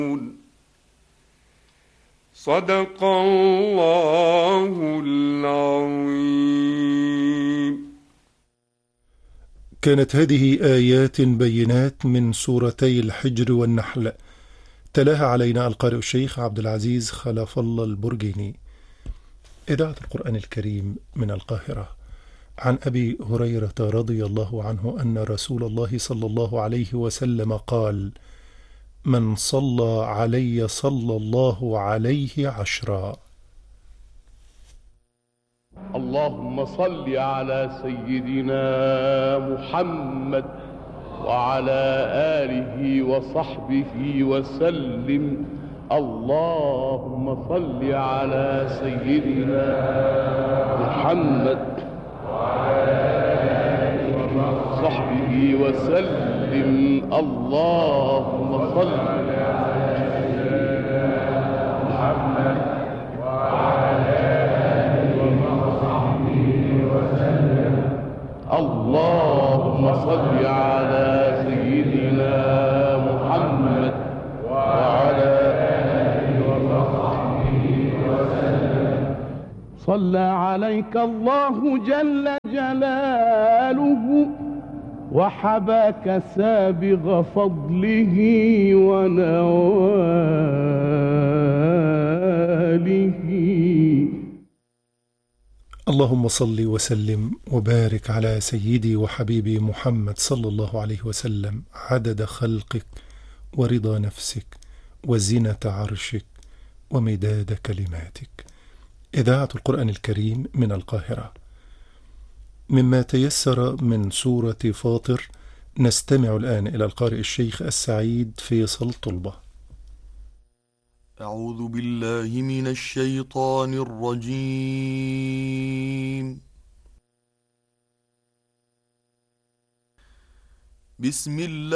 صدق الله العظيم. كانت هذه آيات بينات من سورتي الحجر والنحل، تلاها علينا القارئ الشيخ عبد العزيز خلف الله البرجيني. إذاعة القرآن الكريم من القاهرة. عن أبي هريرة رضي الله عنه أن رسول الله صلى الله عليه وسلم قال: من صلى علي صلى الله عليه 10. اللهم صل على سيدنا محمد وعلى آله وصحبه وسلم. اللهم صل على سيدنا محمد وعلى آله وصحبه وسلم. اللهم صل على سيدنا محمد وعلى آله وصحبه وسلم. اللهم صل على سيدنا محمد وعلى آله وصحبه وسلم. صلى عليك الله جل جلاله وحباك سابغ فضله ونواله. اللهم صل وسلم وبارك على سيدي وحبيبي محمد صلى الله عليه وسلم عدد خلقك ورضا نفسك وزنة عرشك ومداد كلماتك. إذاعة القرآن الكريم من القاهرة. مما تيسر من سورة فاطر نستمع الآن إلى القارئ الشيخ السعيد فيصل طلبة. أعوذ بالله من الشيطان الرجيم. بسم الله